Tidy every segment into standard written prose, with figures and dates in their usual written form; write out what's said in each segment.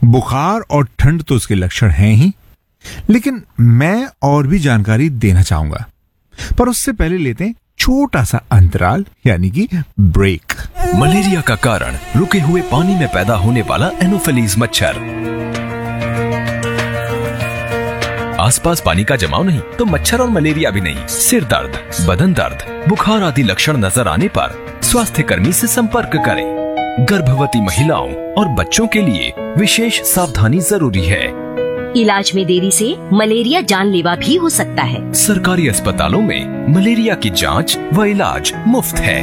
बुखार और ठंड तो उसके लक्षण हैं ही, लेकिन मैं और भी जानकारी देना चाहूंगा। पर उससे पहले लेते हैं छोटा सा अंतराल, यानी कि ब्रेक। मलेरिया का कारण रुके हुए पानी में पैदा होने वाला एनोफिलीज मच्छर। आसपास पानी का जमाव नहीं तो मच्छर और मलेरिया भी नहीं। सिर दर्द, बदन दर्द, बुखार आदि लक्षण नजर आने पर स्वास्थ्य कर्मी से संपर्क करें। गर्भवती महिलाओं और बच्चों के लिए विशेष सावधानी जरूरी है। इलाज में देरी से मलेरिया जानलेवा भी हो सकता है। सरकारी अस्पतालों में मलेरिया की जांच व इलाज मुफ्त है।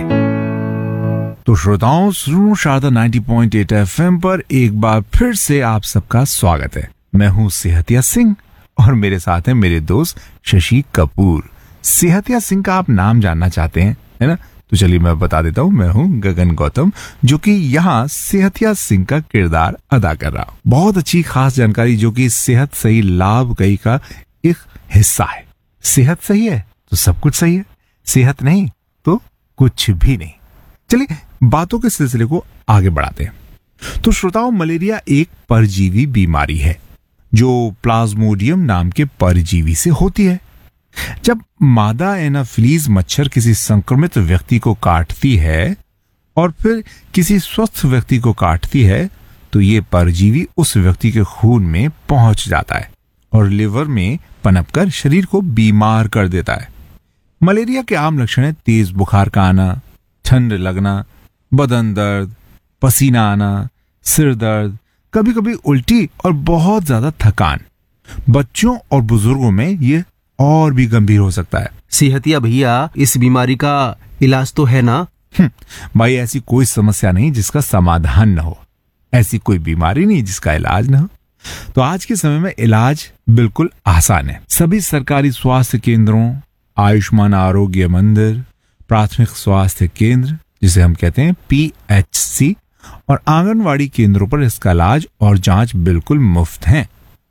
तो श्रोताओं, सुनो शारदा 90.8 FM पर एक बार फिर से आप सबका स्वागत है। मैं हूँ सेहतिया सिंह और मेरे साथ है मेरे दोस्त शशि कपूर। सेहतिया सिंह का आप नाम जानना चाहते हैं, है ना? तो चलिए मैं बता देता हूँ, मैं हूँ गगन गौतम, जो कि यहाँ सेहतिया सिंह का किरदार अदा कर रहा हूँ। बहुत अच्छी खास जानकारी जो कि सेहत सही लाभ कई का एक हिस्सा है। सेहत सही है तो सब कुछ सही है, सेहत नहीं तो कुछ भी नहीं। चलिए बातों के सिलसिले को आगे बढ़ाते हैं। तो श्रोताओं, मलेरिया एक परजीवी बीमारी है जो प्लाज्मोडियम नाम के परजीवी से होती है। जब मादा एनाफिलीज मच्छर किसी संक्रमित व्यक्ति को काटती है और फिर किसी स्वस्थ व्यक्ति को काटती है तो ये परजीवी उस व्यक्ति के खून में पहुंच जाता है और लिवर में पनपकर शरीर को बीमार कर देता है। मलेरिया के आम लक्षण है तेज बुखार का आना, ठंड लगना, बदन दर्द, पसीना आना, सिर दर्द, कभी कभी उल्टी और बहुत ज्यादा थकान। बच्चों और बुजुर्गों में ये और भी गंभीर हो सकता है। सेहतिया भैया, इस बीमारी का इलाज तो है ना? भाई, ऐसी कोई समस्या नहीं जिसका समाधान न हो, ऐसी कोई बीमारी नहीं जिसका इलाज न हो। तो आज के समय में इलाज बिल्कुल आसान है। सभी सरकारी स्वास्थ्य केंद्रों, आयुष्मान आरोग्य मंदिर, प्राथमिक स्वास्थ्य केंद्र जिसे हम कहते हैं PHC, और आंगनवाड़ी केंद्रों पर इसका इलाज और जांच बिल्कुल मुफ्त है।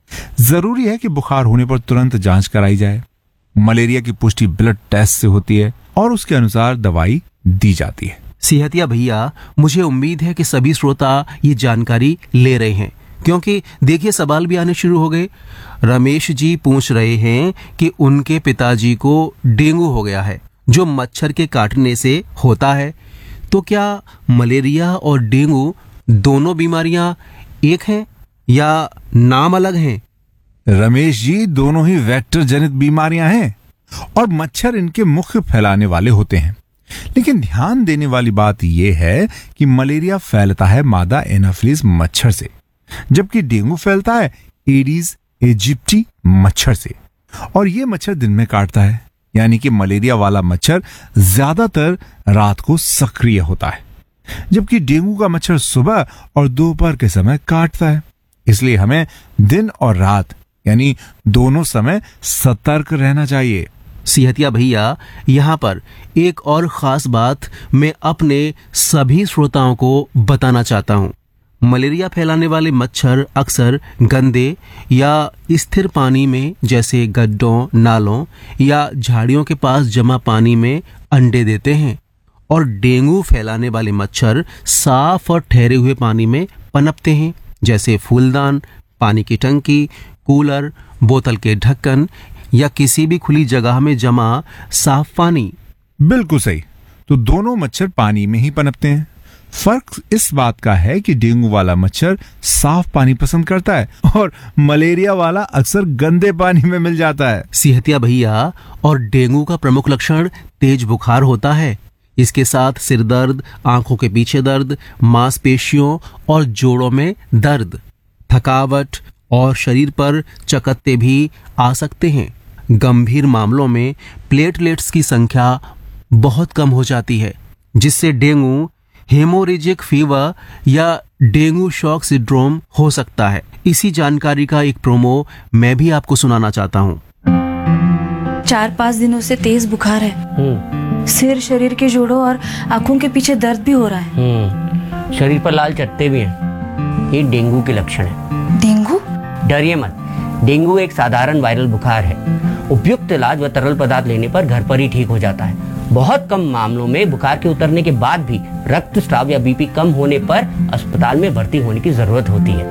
जरूरी है कि बुखार होने पर तुरंत जांच कराई जाए। मलेरिया की पुष्टि ब्लड टेस्ट से होती है और उसके अनुसार दवाई दी जाती है। सेहतिया भैया, मुझे उम्मीद है कि सभी श्रोता ये जानकारी ले रहे हैं, क्योंकि देखिए सवाल भी आने शुरू हो गए। रमेश जी पूछ रहे हैं कि उनके पिताजी को डेंगू हो गया है जो मच्छर के काटने से होता है। तो क्या मलेरिया और डेंगू दोनों बीमारियां एक हैं या नाम अलग हैं? रमेश जी, दोनों ही वेक्टर जनित बीमारियां हैं और मच्छर इनके मुख्य फैलाने वाले होते हैं। लेकिन ध्यान देने वाली बात यह है कि मलेरिया फैलता है मादा एनाफिलीज मच्छर से, जबकि डेंगू फैलता है एडीज इजिप्टी मच्छर से। और ये मच्छर दिन में काटता है, यानी कि मलेरिया वाला मच्छर ज्यादातर रात को सक्रिय होता है, जबकि डेंगू का मच्छर सुबह और दोपहर के समय काटता है। इसलिए हमें दिन और रात यानी दोनों समय सतर्क रहना चाहिए। सेहतिया भैया, यहाँ पर एक और खास बात मैं अपने सभी श्रोताओं को बताना चाहता हूँ। मलेरिया फैलाने वाले मच्छर अक्सर गंदे या स्थिर पानी में, जैसे गड्ढों, नालों या झाड़ियों के पास जमा पानी में अंडे देते हैं, और डेंगू फैलाने वाले मच्छर साफ और ठहरे हुए पानी में पनपते हैं, जैसे फूलदान, पानी की टंकी, कूलर, बोतल के ढक्कन या किसी भी खुली जगह में जमा साफ पानी। बिल्कुल सही। तो दोनों मच्छर पानी में ही पनपते हैं। फर्क इस बात का है कि डेंगू वाला मच्छर साफ पानी पसंद करता है और मलेरिया वाला अक्सर गंदे पानी में मिल जाता है। सेहतिया भैया, और डेंगू का प्रमुख लक्षण तेज बुखार होता है। इसके साथ सिर दर्द, आंखों के पीछे दर्द, मांसपेशियों और जोड़ों में दर्द, थकावट और शरीर पर चकत्ते भी आ सकते हैं। गंभीर मामलों में प्लेटलेट्स की संख्या बहुत कम हो जाती है, जिससे डेंगू, हेमोरेजिक फीवर या डेंगू शॉक सिंड्रोम हो सकता है। इसी जानकारी का एक प्रोमो मैं भी आपको सुनाना चाहता हूँ। 4-5 दिनों से तेज बुखार है। सिर, शरीर के जोड़ों और आंखों के पीछे दर्द भी हो रहा है। शरीर पर लाल चट्टे भी हैं। ये डेंगू के लक्षण है। डेंगू? डरिए मत, डेंगू एक साधारण वायरल बुखार है। उपयुक्त इलाज व तरल पदार्थ लेने पर घर पर ही ठीक हो जाता है। बहुत कम मामलों में बुखार के उतरने के बाद भी रक्तस्राव या बीपी कम होने पर अस्पताल में भर्ती होने की जरूरत होती है।